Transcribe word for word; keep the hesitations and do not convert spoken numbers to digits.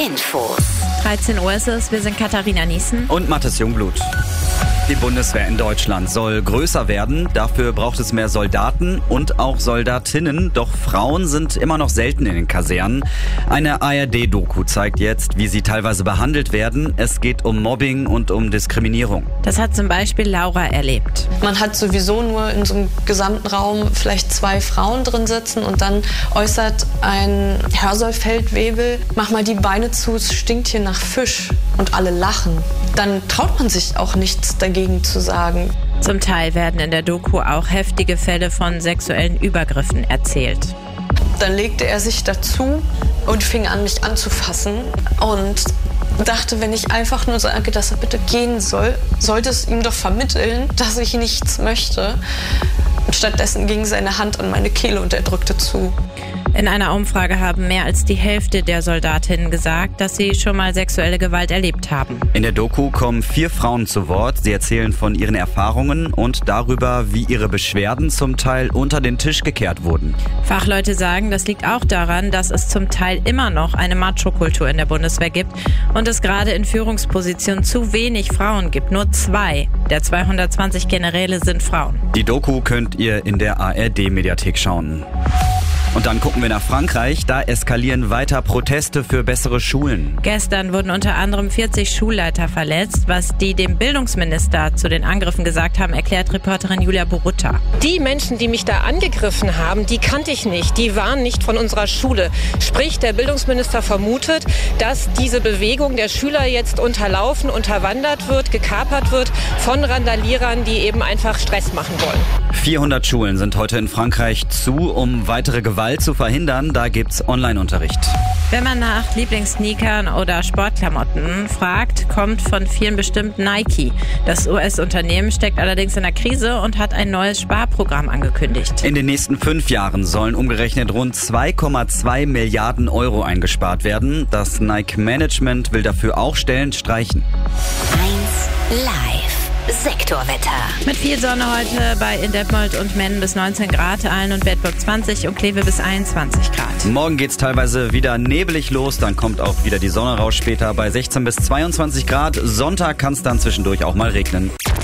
Infos. dreizehn Uhr ist es, wir sind Katharina Niesen und Mathis Jungblut. Die Bundeswehr in Deutschland soll größer werden. Dafür braucht es mehr Soldaten und auch Soldatinnen. Doch Frauen sind immer noch selten in den Kasernen. Eine A R D-Doku zeigt jetzt, wie sie teilweise behandelt werden. Es geht um Mobbing und um Diskriminierung. Das hat zum Beispiel Laura erlebt. Man hat sowieso nur in so einem gesamten Raum vielleicht zwei Frauen drin sitzen und dann äußert ein Hörsaal-Feldwebel: mach mal die Beine zu, es stinkt hier nach Fisch. Und alle lachen. Dann traut man sich auch nichts dagegen zu sagen. Zum Teil werden in der Doku auch heftige Fälle von sexuellen Übergriffen erzählt. Dann legte er sich dazu und fing an, mich anzufassen und dachte, wenn ich einfach nur sage, dass er bitte gehen soll, sollte es ihm doch vermitteln, dass ich nichts möchte. Und stattdessen ging seine Hand an meine Kehle und er drückte zu. In einer Umfrage haben mehr als die Hälfte der Soldatinnen gesagt, dass sie schon mal sexuelle Gewalt erlebt haben. In der Doku kommen vier Frauen zu Wort. Sie erzählen von ihren Erfahrungen und darüber, wie ihre Beschwerden zum Teil unter den Tisch gekehrt wurden. Fachleute sagen, das liegt auch daran, dass es zum Teil immer noch eine Macho-Kultur in der Bundeswehr gibt und es gerade in Führungspositionen zu wenig Frauen gibt. Nur zwei der zweihundertzwanzig Generäle sind Frauen. Die Doku könnt ihr in der A R D-Mediathek schauen. Und dann gucken wir nach Frankreich. Da eskalieren weiter Proteste für bessere Schulen. Gestern wurden unter anderem vierzig Schulleiter verletzt. Was die dem Bildungsminister zu den Angriffen gesagt haben, erklärt Reporterin Julia Borutta. Die Menschen, die mich da angegriffen haben, die kannte ich nicht. Die waren nicht von unserer Schule. Sprich, der Bildungsminister vermutet, dass diese Bewegung der Schüler jetzt unterlaufen, unterwandert wird, gekapert wird von Randalierern, die eben einfach Stress machen wollen. vierhundert Schulen sind heute in Frankreich zu, um weitere Gewalt zu verhindern. Da gibt's Online-Unterricht. Wenn man nach Lieblingssneakern oder Sportklamotten fragt, kommt von vielen bestimmt Nike. Das U S-Unternehmen steckt allerdings in der Krise und hat ein neues Sparprogramm angekündigt. In den nächsten fünf Jahren sollen umgerechnet rund zwei Komma zwei Milliarden Euro eingespart werden. Das Nike-Management will dafür auch Stellen streichen. eins Live. Sektorwetter. Mit viel Sonne heute bei in Detmold und Mennen bis neunzehn Grad, Aalen und Bedburg zwanzig und Kleve bis einundzwanzig Grad. Morgen geht's teilweise wieder nebelig los, dann kommt auch wieder die Sonne raus, später bei sechzehn bis zweiundzwanzig Grad. Sonntag kann es dann zwischendurch auch mal regnen.